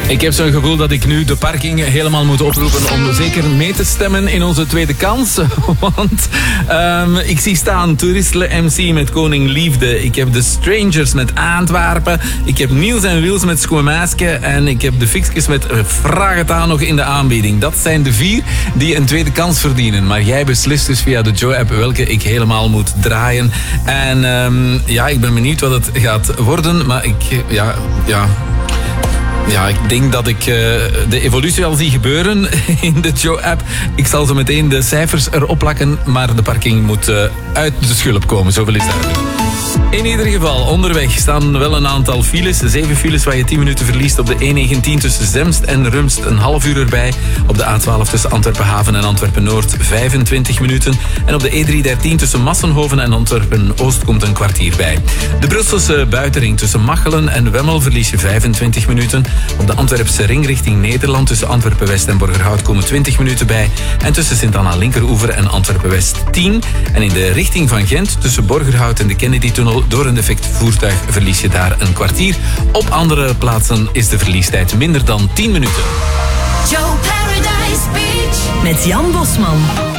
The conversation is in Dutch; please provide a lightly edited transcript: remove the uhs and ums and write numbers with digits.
Ik heb zo'n gevoel dat ik nu de parking helemaal moet oproepen om zeker mee te stemmen in onze tweede kans. Want ik zie staan Toeristle MC met Koning Liefde. Ik heb de Strangers met Antwerpen. Ik heb Niels en Wils met Schoenmaaske. En ik heb de Fixkes met Vraag het aan nog in de aanbieding. Dat zijn de 4 die een tweede kans verdienen. Maar jij beslist dus via de Joe-app welke ik helemaal moet draaien. En ik ben benieuwd wat het gaat worden. Maar ik denk dat ik de evolutie al zie gebeuren in de Joe-app. Ik zal zo meteen de cijfers erop plakken, maar de parking moet uit de schulp komen. Zoveel is duidelijk. In ieder geval, onderweg staan wel een aantal files. 7 files waar je 10 minuten verliest op de E19 tussen Zemst en Rumst. Een half uur erbij. Op de A12 tussen Antwerpen-Haven en Antwerpen-Noord 25 minuten. En op de E313 tussen Massenhoven en Antwerpen-Oost komt een kwartier bij. De Brusselse buitenring tussen Machelen en Wemmel verlies je 25 minuten. Op de Antwerpse ring richting Nederland tussen Antwerpen-West en Borgerhout komen 20 minuten bij. En tussen Sint-Anna-Linkeroever en Antwerpen-West 10. En in de richting van Gent tussen Borgerhout en de Kennedy-tunnel door een defect voertuig verlies je daar een kwartier. Op andere plaatsen is de verliestijd minder dan 10 minuten. Joe Paradise Beach met Jan Bosman.